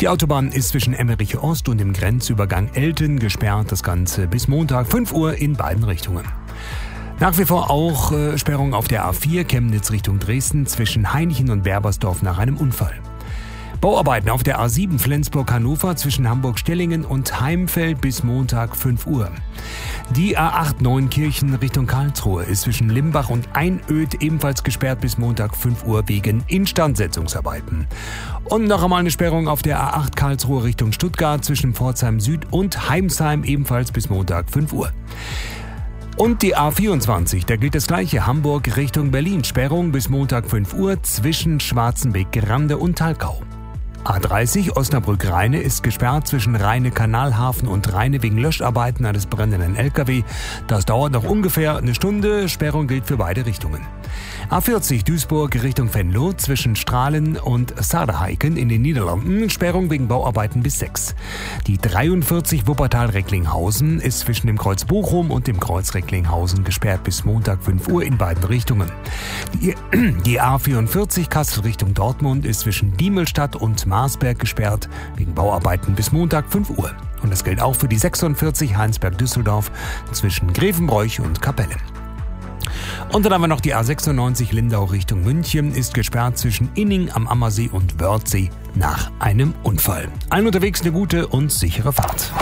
Die Autobahn ist zwischen Emmeriche Ost und dem Grenzübergang Elten gesperrt. Das Ganze bis Montag 5 Uhr in beiden Richtungen. Nach wie vor auch Sperrung auf der A4 Chemnitz Richtung Dresden zwischen Hainichen und Berbersdorf nach einem Unfall. Bauarbeiten auf der A7 Flensburg-Hannover zwischen Hamburg-Stellingen und Heimfeld bis Montag 5 Uhr. Die A8 Neunkirchen Richtung Karlsruhe ist zwischen Limbach und Einöd ebenfalls gesperrt bis Montag 5 Uhr wegen Instandsetzungsarbeiten. Und noch einmal eine Sperrung auf der A8 Karlsruhe Richtung Stuttgart zwischen Pforzheim Süd und Heimsheim ebenfalls bis Montag 5 Uhr. Und die A24, da gilt das gleiche, Hamburg Richtung Berlin, Sperrung bis Montag 5 Uhr zwischen Schwarzenbeck-Grande und Talkau. A30 Osnabrück-Rheine ist gesperrt zwischen Rheine-Kanalhafen und Rheine wegen Löscharbeiten eines brennenden LKW. Das dauert noch ungefähr eine Stunde. Sperrung gilt für beide Richtungen. A40 Duisburg Richtung Venlo zwischen Strahlen und Saarheiken in den Niederlanden. Sperrung wegen Bauarbeiten bis 6. Die 43 Wuppertal-Recklinghausen ist zwischen dem Kreuz Bochum und dem Kreuz Recklinghausen gesperrt bis Montag 5 Uhr in beiden Richtungen. Die A44 Kassel Richtung Dortmund ist zwischen Diemelstadt und Marsberg gesperrt wegen Bauarbeiten bis Montag 5 Uhr. Und das gilt auch für die 46 Heinsberg-Düsseldorf zwischen Grevenbroich und Kapelle. Und dann haben wir noch die A96 Lindau Richtung München, ist gesperrt zwischen Inning am Ammersee und Wörthsee nach einem Unfall. Allen unterwegs eine gute und sichere Fahrt.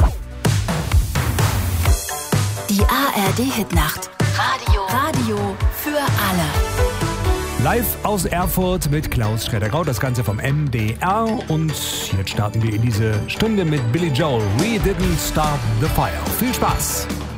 Die ARD-Hitnacht. Radio für alle. Live aus Erfurt mit Klaus Schredder-Grau, das Ganze vom MDR. Und jetzt starten wir in diese Stunde mit Billy Joel. We didn't start the fire. Viel Spaß!